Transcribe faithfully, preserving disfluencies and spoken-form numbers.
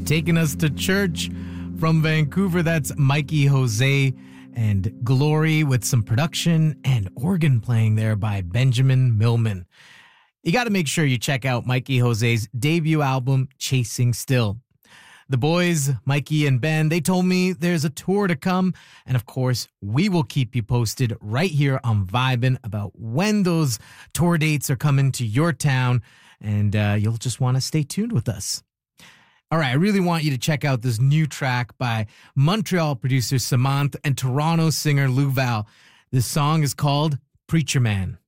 taking us to church from Vancouver. That's Mikey Jose and Glory with some production and organ playing there by Benjamin Millman. You got to make sure you check out Mikey Jose's debut album, Chasing Still. The boys, Mikey and Ben, they told me there's a tour to come. And of course, we will keep you posted right here on Vibin' about when those tour dates are coming to your town. And uh, you'll just want to stay tuned with us. All right, I really want you to check out this new track by Montreal producer Samantha and Toronto singer Lou Val. This song is called Preacher Man.